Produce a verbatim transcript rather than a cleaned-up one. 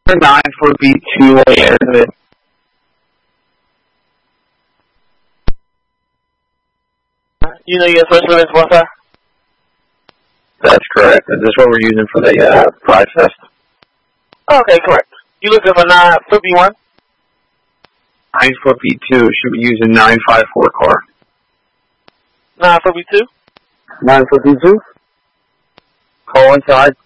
nine for B two air. You know your first limit is one, sir? That's correct. Is this what we're using for the uh, price test? Okay, correct. You looking for nine for B one? nine for B two. Should we use a nine five four car? nine for B two? nine for B two. Call inside.